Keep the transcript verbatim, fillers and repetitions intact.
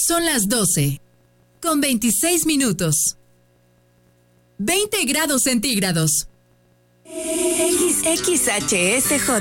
Son las doce, con veintiséis minutos. veinte grados centígrados. X X H S J